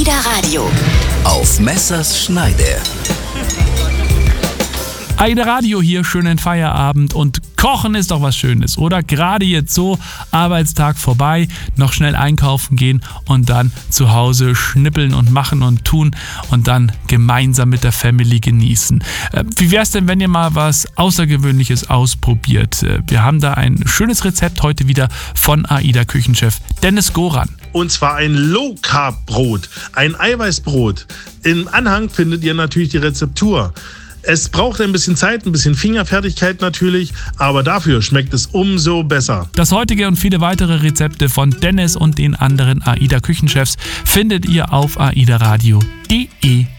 AIDA Radio. Auf Messers Schneide. AIDA Radio hier, schönen Feierabend, und Kochen ist doch was Schönes, oder? Gerade jetzt so, Arbeitstag vorbei, noch schnell einkaufen gehen und dann zu Hause schnippeln und machen und tun und dann gemeinsam mit der Family genießen. Wie wär's denn, wenn ihr mal was Außergewöhnliches ausprobiert? Wir haben da ein schönes Rezept heute wieder von AIDA Küchenchef Dennis Goran. Und zwar ein Low-Carb-Brot, ein Eiweißbrot. Im Anhang findet ihr natürlich die Rezeptur. Es braucht ein bisschen Zeit, ein bisschen Fingerfertigkeit natürlich, aber dafür schmeckt es umso besser. Das heutige und viele weitere Rezepte von Dennis und den anderen AIDA Küchenchefs findet ihr auf aidaradio.de.